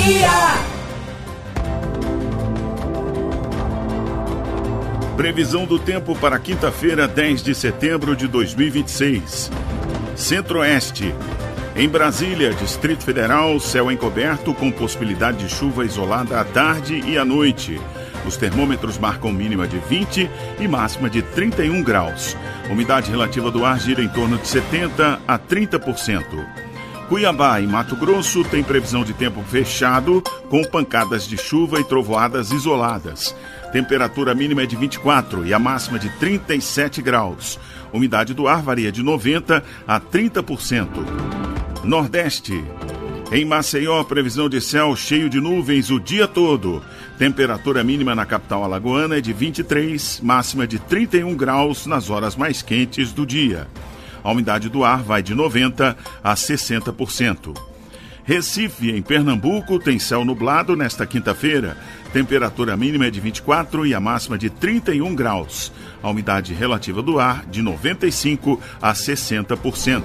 Previsão do tempo para quinta-feira, 10 de setembro de 2026. Centro-Oeste. Em Brasília, Distrito Federal, céu encoberto com possibilidade de chuva isolada à tarde e à noite. Os termômetros marcam mínima de 20 e máxima de 31 graus. Umidade relativa do ar gira em torno de 70% a 30%. Cuiabá, em Mato Grosso, tem previsão de tempo fechado, com pancadas de chuva e trovoadas isoladas. Temperatura mínima é de 24 e a máxima de 37 graus. Umidade do ar varia de 90% a 30%. Nordeste. Em Maceió, previsão de céu cheio de nuvens o dia todo. Temperatura mínima na capital alagoana é de 23, máxima de 31 graus nas horas mais quentes do dia. A umidade do ar vai de 90% a 60%. Recife, em Pernambuco, tem céu nublado nesta quinta-feira. Temperatura mínima é de 24 e a máxima de 31 graus. A umidade relativa do ar de 95% a 60%.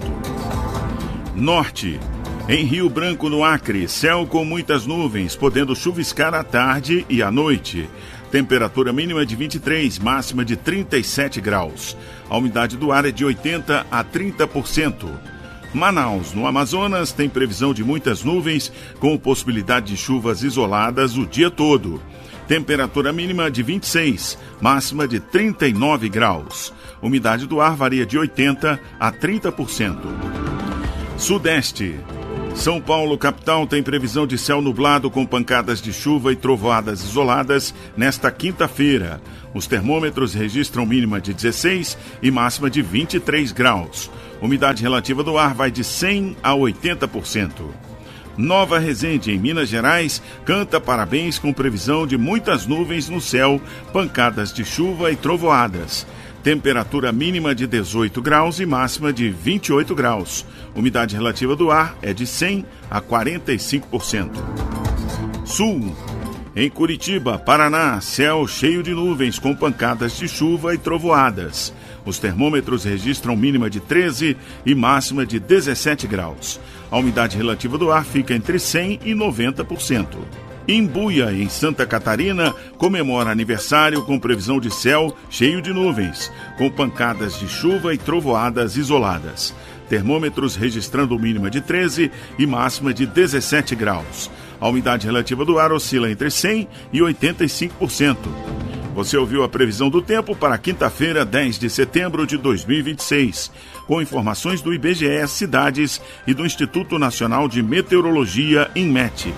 Norte. Em Rio Branco, no Acre, céu com muitas nuvens, podendo chuviscar à tarde e à noite. Temperatura mínima de 23, máxima de 37 graus. A umidade do ar é de 80% a 30%. Manaus, no Amazonas, tem previsão de muitas nuvens, com possibilidade de chuvas isoladas o dia todo. Temperatura mínima de 26, máxima de 39 graus. Umidade do ar varia de 80% a 30%. Sudeste. São Paulo, capital, tem previsão de céu nublado com pancadas de chuva e trovoadas isoladas nesta quinta-feira. Os termômetros registram mínima de 16 e máxima de 23 graus. Umidade relativa do ar vai de 100% a 80%. Nova Resende, em Minas Gerais, canta parabéns com previsão de muitas nuvens no céu, pancadas de chuva e trovoadas. Temperatura mínima de 18 graus e máxima de 28 graus. Umidade relativa do ar é de 100% a 45%. Sul. Em Curitiba, Paraná, céu cheio de nuvens com pancadas de chuva e trovoadas. Os termômetros registram mínima de 13 e máxima de 17 graus. A umidade relativa do ar fica entre 100% e 90%. Imbuia, em Santa Catarina, comemora aniversário com previsão de céu cheio de nuvens, com pancadas de chuva e trovoadas isoladas. Termômetros registrando mínima de 13 e máxima de 17 graus. A umidade relativa do ar oscila entre 100% e 85%. Você ouviu a previsão do tempo para quinta-feira, 10 de setembro de 2026, com informações do IBGE Cidades e do Instituto Nacional de Meteorologia, INMET.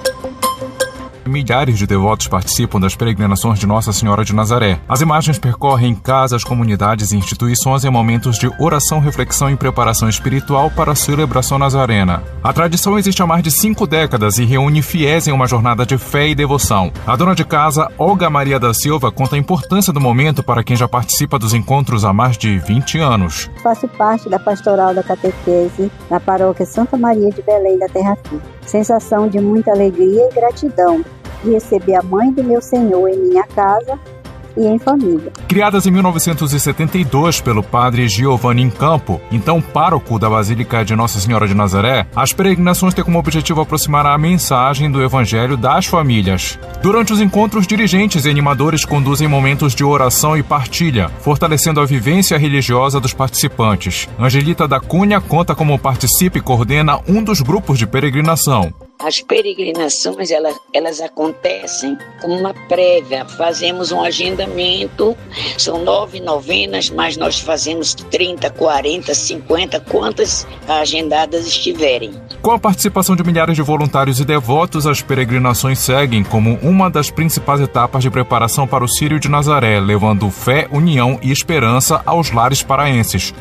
Milhares de devotos participam das peregrinações de Nossa Senhora de Nazaré. As imagens percorrem casas, comunidades e instituições em momentos de oração, reflexão e preparação espiritual para a celebração nazarena. A tradição existe há mais de 5 décadas e reúne fiéis em uma jornada de fé e devoção. A dona de casa, Olga Maria da Silva, conta a importância do momento para quem já participa dos encontros há mais de 20 anos. Faço parte da pastoral da catequese na paróquia Santa Maria de Belém da Terra Firme. Sensação de muita alegria e gratidão de receber a mãe do meu Senhor em minha casa e em família. Criadas em 1972 pelo padre Giovanni Incampo, então pároco da Basílica de Nossa Senhora de Nazaré, as peregrinações têm como objetivo aproximar a mensagem do Evangelho das famílias. Durante os encontros, dirigentes e animadores conduzem momentos de oração e partilha, fortalecendo a vivência religiosa dos participantes. Angelita da Cunha conta como participa e coordena um dos grupos de peregrinação. As peregrinações, elas acontecem como uma prévia, fazemos um agendamento, são 9 novenas, mas nós fazemos 30, 40, 50, quantas agendadas estiverem. Com a participação de milhares de voluntários e devotos, as peregrinações seguem como uma das principais etapas de preparação para o Círio de Nazaré, levando fé, união e esperança aos lares paraenses.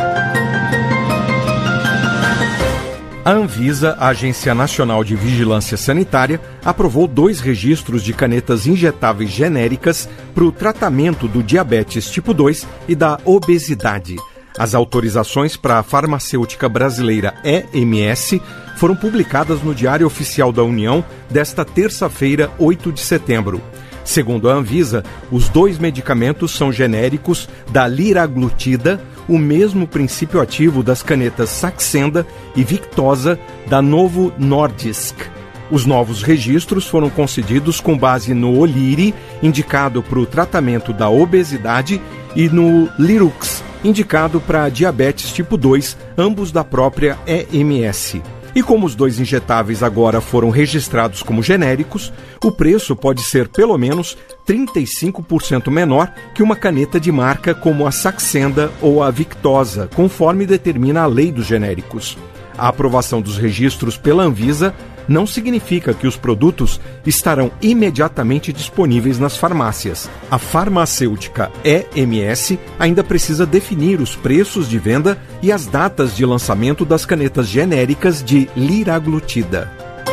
A Anvisa, a Agência Nacional de Vigilância Sanitária, aprovou 2 registros de canetas injetáveis genéricas para o tratamento do diabetes tipo 2 e da obesidade. As autorizações para a farmacêutica brasileira EMS foram publicadas no Diário Oficial da União desta terça-feira, 8 de setembro. Segundo a Anvisa, os 2 medicamentos são genéricos da liraglutida, o mesmo princípio ativo das canetas Saxenda e Victoza da Novo Nordisk. Os novos registros foram concedidos com base no Oliri, indicado para o tratamento da obesidade, e no Lirux, indicado para diabetes tipo 2, ambos da própria EMS. E como os dois injetáveis agora foram registrados como genéricos, o preço pode ser pelo menos 35% menor que uma caneta de marca como a Saxenda ou a Victoza, conforme determina a lei dos genéricos. A aprovação dos registros pela Anvisa não significa que os produtos estarão imediatamente disponíveis nas farmácias. A farmacêutica EMS ainda precisa definir os preços de venda e as datas de lançamento das canetas genéricas de liraglutida.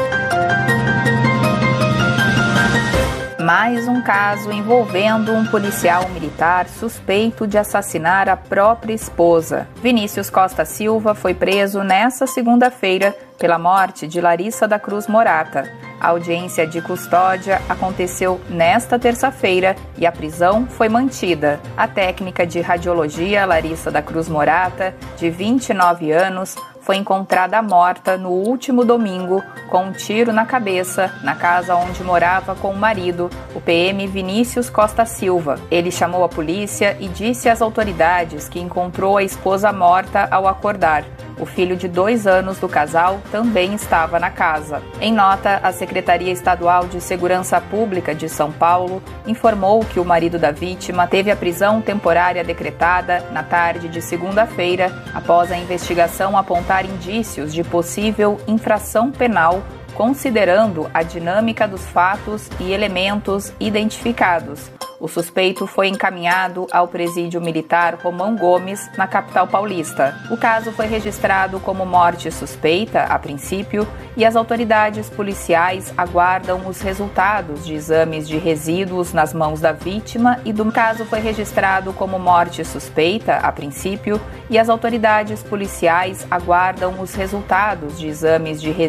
Mais um caso envolvendo um policial militar suspeito de assassinar a própria esposa. Vinícius Costa Silva foi preso nesta segunda-feira pela morte de Larissa da Cruz Morata. A audiência de custódia aconteceu nesta terça-feira e a prisão foi mantida. A técnica de radiologia Larissa da Cruz Morata, de 29 anos, foi encontrada morta no último domingo com um tiro na cabeça na casa onde morava com o marido, o PM Vinícius Costa Silva. Ele chamou a polícia e disse às autoridades que encontrou a esposa morta ao acordar. O filho de 2 anos do casal também estava na casa. Em nota, a Secretaria Estadual de Segurança Pública de São Paulo informou que o marido da vítima teve a prisão temporária decretada na tarde de segunda-feira, após a investigação apontar indícios de possível infração penal, considerando a dinâmica dos fatos e elementos identificados. O suspeito foi encaminhado ao presídio militar Romão Gomes, na capital paulista. O caso foi registrado como morte suspeita, a princípio, e as autoridades policiais aguardam os resultados de exames de resíduos nas mãos da vítima e do caso foi registrado como morte suspeita, a princípio, e as autoridades policiais aguardam os resultados de exames de resíduos